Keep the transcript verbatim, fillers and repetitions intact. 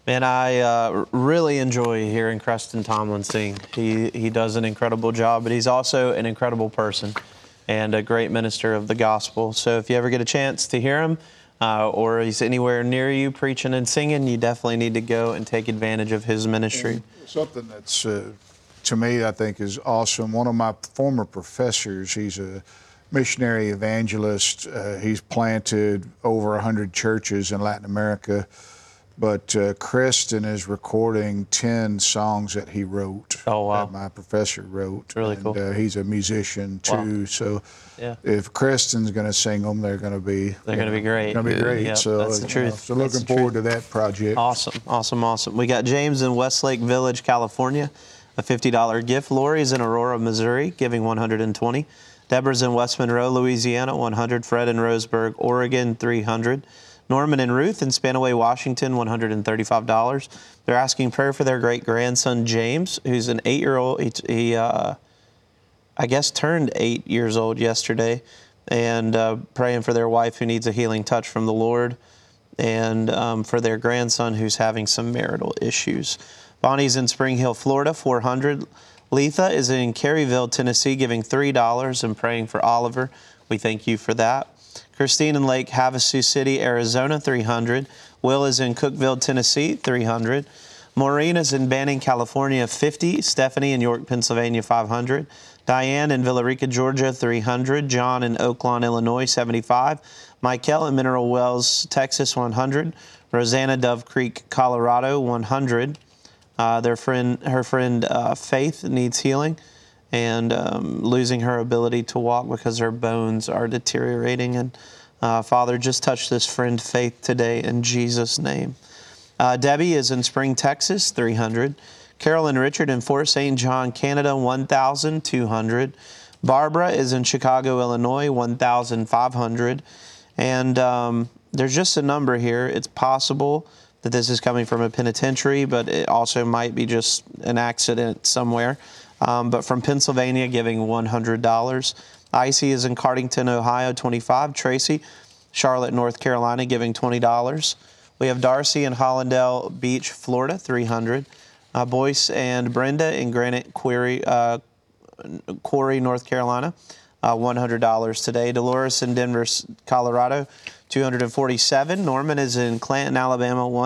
Man, I uh, really enjoy hearing Creston Tomlin sing. He he does an incredible job, but he's also an incredible person and a great minister of the gospel. So if you ever get a chance to hear him, uh, or he's anywhere near you preaching and singing, you definitely need to go and take advantage of his ministry. And something that's, uh, to me, I think is awesome. One of my former professors, he's a missionary evangelist. Uh, he's planted over one hundred churches in Latin America. But uh, Creston is recording ten songs that he wrote. Oh, wow. That my professor wrote. Really and, cool. Uh, he's a musician too. Wow. So yeah. if Creston's going to sing them, they're going to be they're going to be great. Going to be great. Yep, so that's the truth. Know, so looking the forward truth. to that project. Awesome, awesome, awesome. We got James in Westlake Village, California, a fifty dollar gift. Lori's in Aurora, Missouri, giving one hundred twenty dollars. Deborah's in West Monroe, Louisiana, one hundred dollars. Fred in Roseburg, Oregon, three hundred dollars. Norman and Ruth in Spanaway, Washington, one hundred thirty-five dollars. They're asking prayer for their great-grandson, James, who's an eight-year-old. He, he uh, I guess, turned eight years old yesterday, and uh, praying for their wife who needs a healing touch from the Lord, and um, for their grandson who's having some marital issues. Bonnie's in Spring Hill, Florida, four hundred dollars. Letha is in Caryville, Tennessee, giving three dollars and praying for Oliver. We thank you for that. Christine in Lake Havasu City, Arizona, three hundred dollars. Will is in Cookeville, Tennessee, three hundred dollars. Maureen is in Banning, California, fifty dollars. Stephanie in York, Pennsylvania, five hundred dollars. Diane in Villarica, Georgia, three hundred dollars. John in Oaklawn, Illinois, seventy-five dollars. Michael in Mineral Wells, Texas, one hundred dollars. Rosanna, Dove Creek, Colorado, one hundred dollars. Uh, their friend, her friend uh, Faith needs healing and um, losing her ability to walk because her bones are deteriorating. And uh, Father, just touch this friend Faith today in Jesus' name. Uh, Debbie is in Spring, Texas, three hundred. Carol and Richard in Fort Saint John, Canada, one thousand two hundred. Barbara is in Chicago, Illinois, one thousand five hundred. And um, there's just a number here. It's possible that this is coming from a penitentiary, but it also might be just an accident somewhere. Um, but from Pennsylvania, giving one hundred dollars. Icy is in Cardington, Ohio, twenty-five dollars. Tracy, Charlotte, North Carolina, giving twenty dollars. We have Darcy in Hollandale Beach, Florida, three hundred dollars. Uh, Boyce and Brenda in Granite Quarry, uh, Quarry, North Carolina, uh, one hundred dollars today. Dolores in Denver, Colorado, two hundred forty-seven dollars. Norman is in Clanton, Alabama,